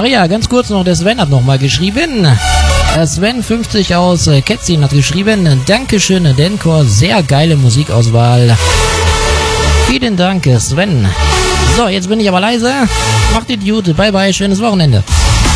Ach ja, ganz kurz noch, der Sven hat nochmal geschrieben. Sven50 aus Ketzin hat geschrieben. Dankeschön, Denkor, sehr geile Musikauswahl. Vielen Dank, Sven. So, jetzt bin ich aber leise. Macht die Dude. Bye bye, schönes Wochenende.